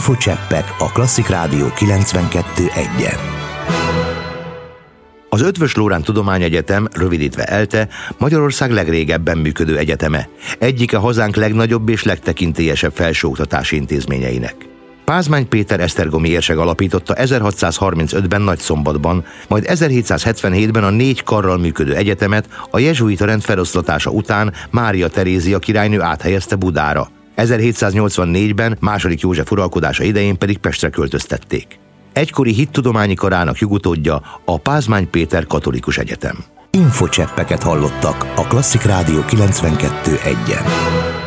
Infocseppek a Klasszik Rádió 92.1-en. Az Eötvös Loránd Tudományegyetem, rövidítve ELTE, Magyarország legrégebben működő egyeteme. Egyike hazánk legnagyobb és legtekintélyesebb felsőoktatási intézményeinek. Pázmány Péter esztergomi érsek alapította 1635-ben Nagyszombatban, majd 1777-ben a 4 karral működő egyetemet a jezsuita rend feloszlatása után Mária Terézia királynő áthelyezte Budára. 1784-ben II. József uralkodása idején pedig Pestre költöztették. Egykori hittudományi karának jogutódja a Pázmány Péter Katolikus Egyetem. Infocseppeket hallottak a Klasszik Rádió 92.1-en.